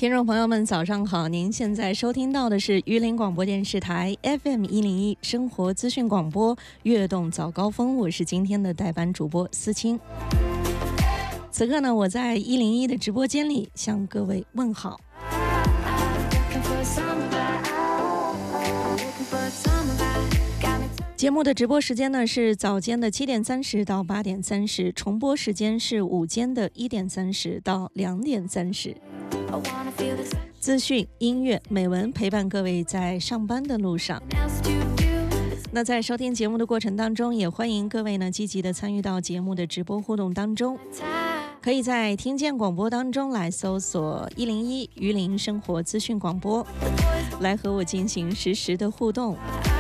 听众朋友们早上好，您现在收听到的是榆林广播电视台 FM101 生活资讯广播悦动早高峰，我是今天的代班主播思清。此刻呢，我在101的直播间里向各位问好。节目的直播时间呢是早间的7点30到8点30，重播时间是午间的1点30到2点30。资讯、音乐、美文陪伴各位在上班的路上。那在收听节目的过程当中，也欢迎各位呢积极的参与到节目的直播互动当中。可以在听见广播当中来搜索101榆林生活资讯广播，来和我进行实时的互动。